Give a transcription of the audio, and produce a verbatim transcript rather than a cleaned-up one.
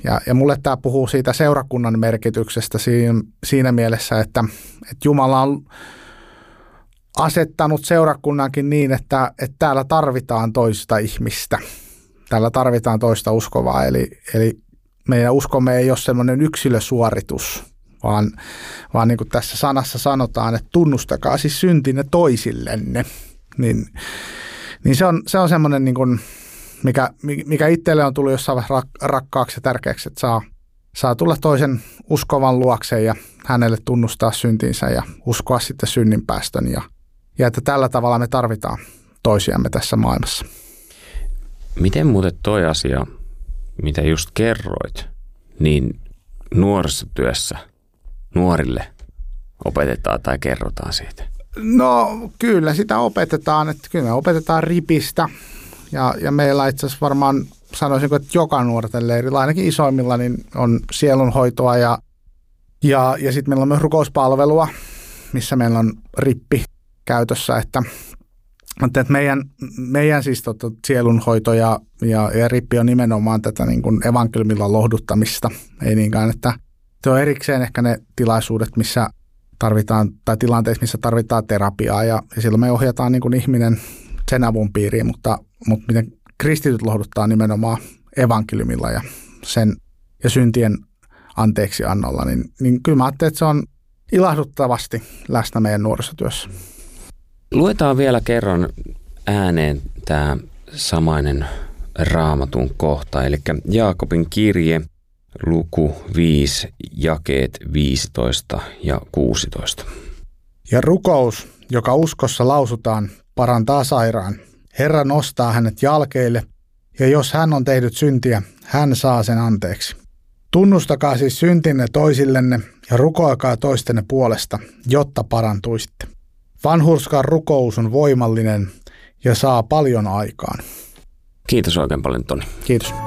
Ja, ja mulle tämä puhuu siitä seurakunnan merkityksestä siinä, siinä mielessä, että, että Jumala on asettanut seurakunnankin niin, että, että täällä tarvitaan toista ihmistä. Täällä tarvitaan toista uskovaa, eli, eli meidän uskomme ei ole semmoinen yksilösuoritus, vaan, vaan niin kuin tässä sanassa sanotaan, että tunnustakaa siis syntinne toisillenne. Niin, niin se on, se on semmoinen, niin kuin, mikä, mikä itselle on tullut jossain vaiheessa rakkaaksi ja tärkeäksi, että saa, saa tulla toisen uskovan luokseen ja hänelle tunnustaa syntinsä ja uskoa sitten synninpäästön. Ja, ja että tällä tavalla me tarvitaan toisiamme tässä maailmassa. Miten muuten toi asia, mitä just kerroit, niin nuorisotyössä nuorille opetetaan tai kerrotaan siitä? No kyllä sitä opetetaan, että kyllä me opetetaan ripistä ja, ja meillä itse asiassa varmaan sanoisin, että joka nuorten leirillä, ainakin isoimmilla, niin on sielunhoitoa ja, ja, ja sitten meillä on myös rukouspalvelua, missä meillä on rippi käytössä, että, että meidän, meidän siis tota, sielunhoito ja, ja, ja rippi on nimenomaan tätä niin kuin evankeliumilla lohduttamista, ei niinkään, että se on erikseen ehkä ne tilaisuudet, missä tarvitaan, tai tilanteissa, missä tarvitaan terapiaa, ja, ja silloin me ohjataan niin kuin ihminen sen avun piiriin, mutta, mutta miten kristityt lohduttaa nimenomaan evankeliumilla ja sen ja syntien anteeksi annolla, niin, niin kyllä mä ajattelen, että se on ilahduttavasti läsnä meidän nuorisotyössä. Luetaan vielä kerran ääneen tämä samainen Raamatun kohta, eli Jaakobin kirje, luku viisi, jakeet viisitoista ja kuusitoista. Ja rukous, joka uskossa lausutaan, parantaa sairaan. Herra nostaa hänet jalkeille, ja jos hän on tehnyt syntiä, hän saa sen anteeksi. Tunnustakaa siis syntinne toisillenne ja rukoilkaa toistenne puolesta, jotta parantuisitte. Vanhurskan rukous on voimallinen ja saa paljon aikaan. Kiitos oikein paljon, Toni. Kiitos.